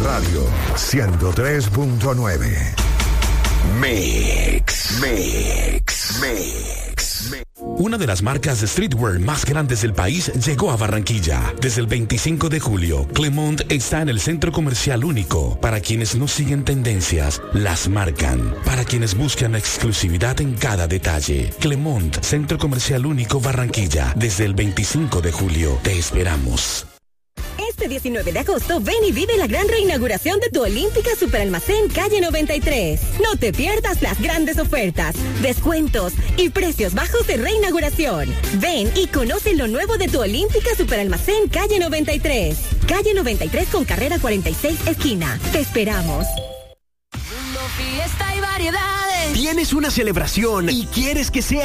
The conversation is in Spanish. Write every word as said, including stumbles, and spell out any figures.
Radio ciento tres punto nueve. Mix, Mix, Mix, Mix. Una de las marcas de streetwear más grandes del país llegó a Barranquilla. Desde el veinticinco de julio, Clemont está en el Centro Comercial Único. Para quienes no siguen tendencias, las marcan. Para quienes buscan exclusividad en cada detalle. Clemont, Centro Comercial Único Barranquilla. Desde el veinticinco de julio, te esperamos. Este diecinueve de agosto, ven y vive la gran reinauguración de tu Olímpica Superalmacén Calle noventa y tres. No te pierdas las grandes ofertas, descuentos y precios bajos de reinauguración. Ven y conoce lo nuevo de tu Olímpica Superalmacén Calle noventa y tres. Calle noventa y tres con carrera cuarenta y seis esquina. Te esperamos. Fiesta y variedades. ¿Tienes una celebración y quieres que sea